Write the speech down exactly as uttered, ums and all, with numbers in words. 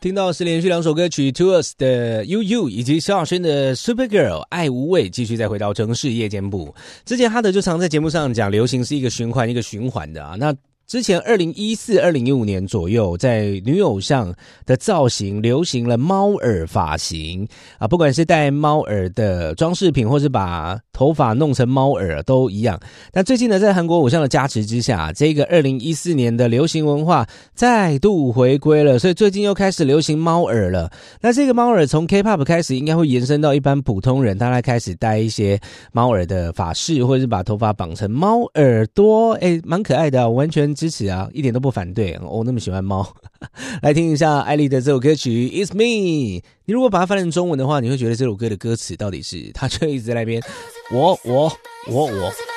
听到是连续两首歌曲 To Us 的 You You 以及萧亚轩的 Supergirl 爱无畏，继续再回到城市夜间部。之前哈德就常在节目上讲流行是一个循环一个循环的啊，那之前二零一四、二零一五年左右，在女偶像的造型流行了猫耳发型啊，不管是戴猫耳的装饰品，或是把头发弄成猫耳都一样。但最近呢，在韩国偶像的加持之下，这个二零一四年的流行文化再度回归了，所以最近又开始流行猫耳了。那这个猫耳从 K-pop 开始，应该会延伸到一般普通人，大家开始戴一些猫耳的发饰，或者是把头发绑成猫耳朵，诶，蛮可爱的啊，我完全支持啊，一点都不反对。我、哦、那么喜欢猫。来听一下艾丽的这首歌曲 It's Me。 你如果把它翻成中文的话，你会觉得这首歌的歌词到底是他就一直在那边我我我我